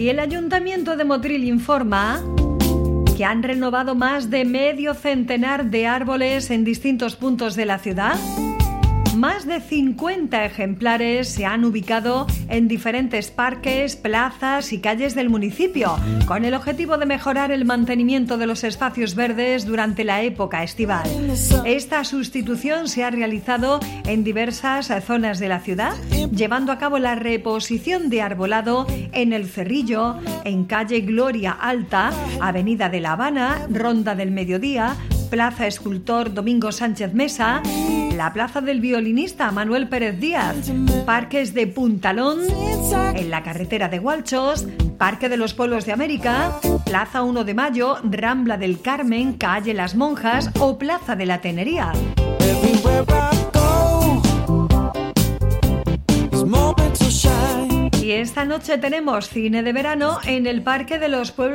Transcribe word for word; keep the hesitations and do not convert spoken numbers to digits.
Y el Ayuntamiento de Motril informa que han renovado más de medio centenar de árboles en distintos puntos de la ciudad. Más de cincuenta ejemplares se han ubicado en diferentes parques, plazas y calles del municipio, con el objetivo de mejorar el mantenimiento de los espacios verdes durante la época estival. Esta sustitución se ha realizado en diversas zonas de la ciudad, llevando a cabo la reposición de arbolado en El Cerrillo, en calle Gloria Alta, Avenida de La Habana, Ronda del Mediodía, Plaza Escultor Domingo Sánchez Mesa, la Plaza del Violinista Manuel Pérez Díaz, parques de Puntalón, en la carretera de Gualchos, Parque de los Pueblos de América, Plaza uno de Mayo, Rambla del Carmen, Calle Las Monjas o Plaza de la Tenería. Y esta noche tenemos cine de verano en el Parque de los Pueblos